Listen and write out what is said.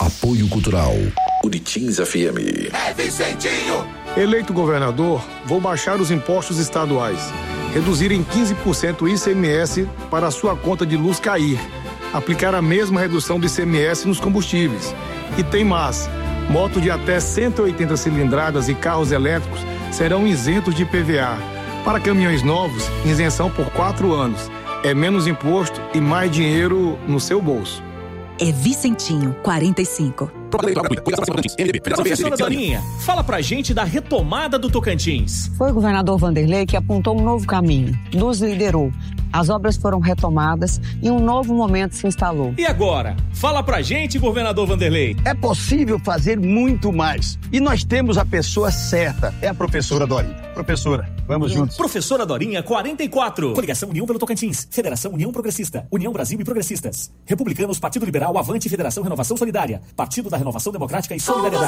Apoio Cultural Uritins FM. É Vicentinho. Eleito governador, vou baixar os impostos estaduais, reduzir em 15% o ICMS para a sua conta de luz cair, aplicar a mesma redução do ICMS nos combustíveis. E tem mais, moto de até 180 cilindradas e carros elétricos serão isentos de IPVA. Para caminhões novos, isenção por 4 anos. É menos imposto e mais dinheiro no seu bolso. É Vicentinho, 45. Professora Dorinha, fala pra gente da retomada do Tocantins. Foi o governador Vanderlei que apontou um novo caminho, nos liderou. As obras foram retomadas e um novo momento se instalou. E agora? Fala pra gente, governador Vanderlei. É possível fazer muito mais. E nós temos a pessoa certa. É a professora Dorinha. Professora, vamos juntos. Professora Dorinha, 44. Coligação União pelo Tocantins. Federação União Progressista. União Brasil e Progressistas. Republicanos, Partido Liberal, Avante, Federação Renovação Solidária. Partido da Renovação Democrática e Solidariedade.